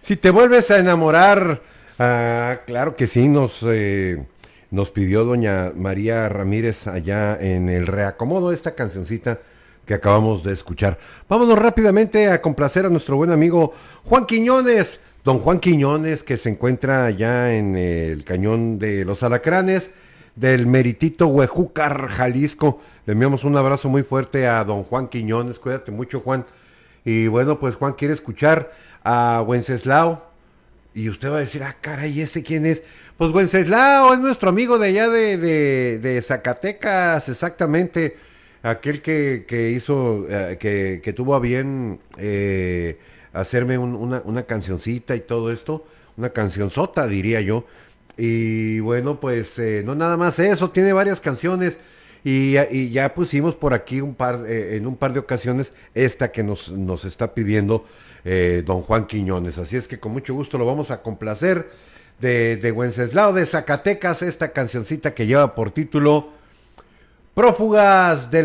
Si te vuelves a enamorar, claro que sí, nos pidió doña María Ramírez allá en el reacomodo esta cancioncita que acabamos de escuchar. Vámonos rápidamente a complacer a nuestro buen amigo Juan Quiñones, don Juan Quiñones, que se encuentra allá en el cañón de los Alacranes del Meritito Huejúcar, Jalisco. Le enviamos un abrazo muy fuerte a don Juan Quiñones, cuídate mucho, Juan. Y bueno, pues Juan quiere escuchar a Wenceslao. Y usted va a decir, caray, ¿ese quién es? Pues Wenceslao es nuestro amigo de allá de Zacatecas, exactamente. Aquel que hizo, que tuvo a bien hacerme una cancioncita y todo esto. Una cancionzota, diría yo. Y bueno, pues no nada más eso, tiene varias canciones. Y ya pusimos por aquí en un par de ocasiones esta que nos está pidiendo don Juan Quiñones. Así es que con mucho gusto lo vamos a complacer de Wenceslao de Zacatecas, esta cancioncita que lleva por título Prófugas del